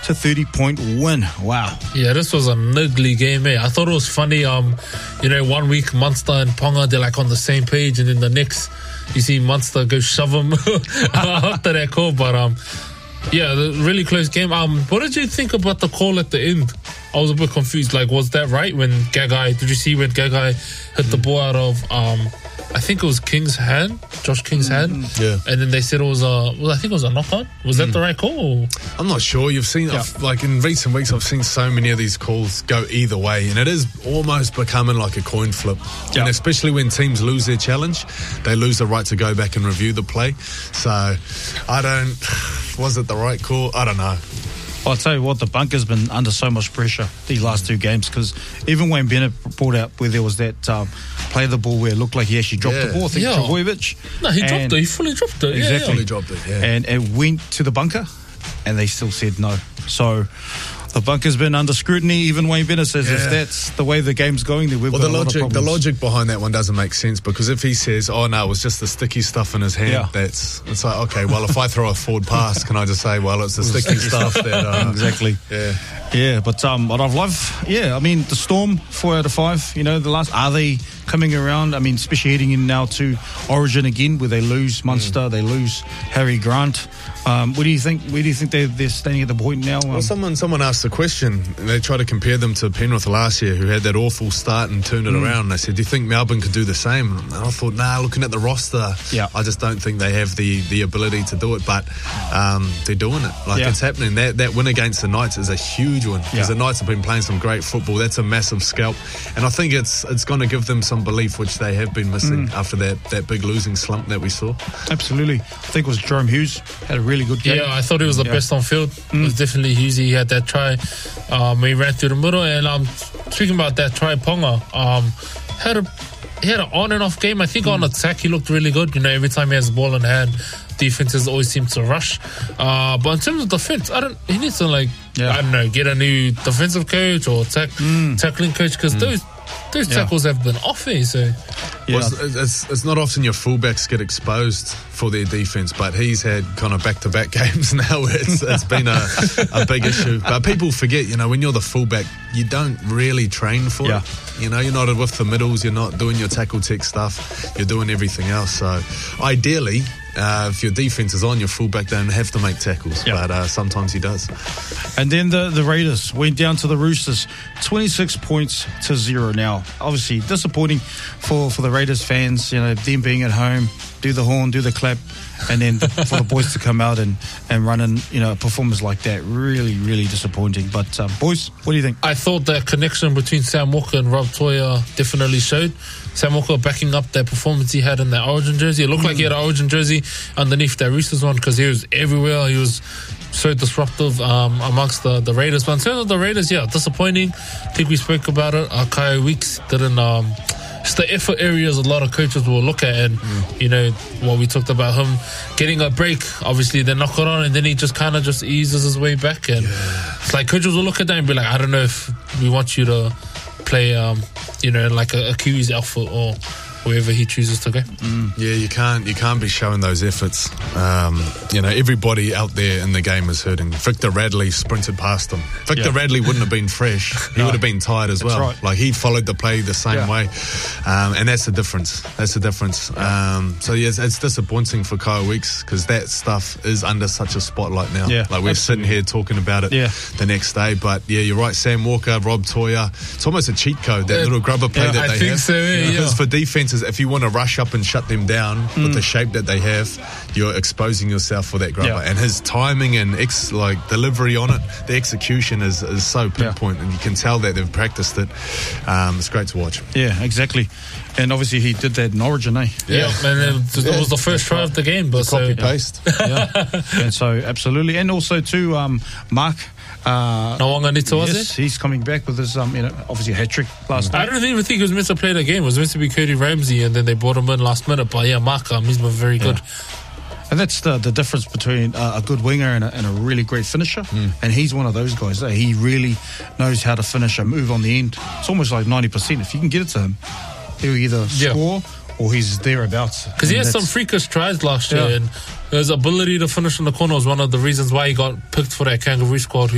30-point win. Wow. Yeah, this was an ugly game, I thought it was funny. 1 week Munster and Ponga, they're like on the same page, and then the next you see Munster go shove them after that call. But yeah, really close game. What did you think about the call at the end? I was a bit confused. Like, was that right when Gagai? Did you see when Gagai hit the ball out of? I think it was King's hand, Josh King's hand. Yeah. And then they said it was I think it was a knock-on. Was that the right call? Or? I'm not sure. You've seen, like in recent weeks, I've seen so many of these calls go either way, and it is almost becoming like a coin flip. Yeah. And especially when teams lose their challenge, they lose the right to go back and review the play. So, was it the right call? I don't know. I'll tell you what, the bunker's been under so much pressure these last two games, because even Wayne Bennett brought out where there was that play of the ball where it looked like he actually dropped the ball. I think Trbojevic. No, he dropped it. He fully dropped it. Exactly. Fully dropped it, yeah. And it went to the bunker, and they still said no. So the bunker's been under scrutiny. Even Wayne Bennett says if that's the way the game's going, then we've got a lot of problems. The logic behind that one doesn't make sense, because if he says, oh no, it was just the sticky stuff in his hand, it's like, okay, well, if I throw a forward pass, can I just say, well, it's the sticky stuff that... Exactly. Yeah, but what I've loved, I mean, the Storm, 4 out of 5, are they coming around? I mean, especially heading in now to Origin again, where they lose Munster, they lose Harry Grant. What do you think? Where do you think they're standing at the point now? Well, someone asked the question. They tried to compare them to Penrith last year, who had that awful start and turned it around. They said, do you think Melbourne could do the same? And I thought, looking at the roster, I just don't think they have the ability to do it. But they're doing it. It's happening. That win against the Knights is a huge one, because the Knights have been playing some great football. That's a massive scalp, and I think it's going to give them some belief, which they have been missing after that big losing slump that we saw. Absolutely. I think it was Jerome Hughes had a really good game. Yeah, I thought he was the best on field. It was definitely Hughes. He had that try. He ran through the middle, and speaking about that try, Ponga he had an on and off game. I think on attack he looked really good. Every time he has the ball in hand, defenses always seem to rush. But in terms of defense, he needs to get a new defensive coach or tackling coach, because those tackles have been off here. So it's not often your fullbacks get exposed for their defense, but he's had kind of back-to-back games now where it's been a big issue. But people forget, when you're the fullback, you don't really train for it. You're not with the middles, you're not doing your tackle tech stuff, you're doing everything else. So ideally, if your defense is on, your fullback don't have to make tackles, but sometimes he does. And then the Raiders went down to the Roosters, 26 points to 0 now. Obviously disappointing for the Raiders fans, them being at home, do the horn, do the clap, and then for the boys to come out and run in, a performance like that, really, really disappointing. But boys, what do you think? I thought that connection between Sam Walker and Rob Toya definitely showed. Sam Walker backing up that performance he had in that Origin jersey. It looked like he had an Origin jersey underneath that Roosters one, because he was everywhere. He was so disruptive amongst the Raiders. But in terms of the Raiders, disappointing. I think we spoke about it. Kyle Weeks didn't... It's the effort areas a lot of coaches will look at, and what we talked about him getting a break. Obviously, they knock it on, and then he just kind of just eases his way back. And it's like coaches will look at that and be like, I don't know if we want you to play, like a Kiwis outfit or wherever he chooses to go. Yeah, you can't be showing those efforts. Everybody out there in the game is hurting. Victor Radley sprinted past him. Victor Radley wouldn't have been fresh. He would have been tired as well. Right. Like, he followed the play the same way. And that's the difference. So it's disappointing for Kyle Weeks, because that stuff is under such a spotlight now. We're sitting here talking about it the next day. But you're right, Sam Walker, Rob Toya, it's almost a cheat code, that little grubber play that they have. I think so, because for defense, if you want to rush up and shut them down with the shape that they have, you're exposing yourself for that grubber. And his timing and delivery on it, the execution is so pinpoint, and you can tell that they've practiced it. It's great to watch. Yeah, exactly. And obviously he did that in Origin, and it was the first try of the game. But copy-paste. And so, absolutely. And also too, Mark Nawaqanitawase, he's coming back with his obviously hat-trick last night. I don't even think he was meant to play the game. It was meant to be Cody Ramsey, and then they brought him in last minute. But Mark, he's been very good. And that's the difference between a good winger and a really great finisher. And he's one of those guys. He really knows how to finish a move on the end. It's almost like 90%. If you can get it to him, he'll either score or he's thereabouts. Because he had some freakish tries last year, and his ability to finish in the corner was one of the reasons why he got picked for that Kangaroo squad.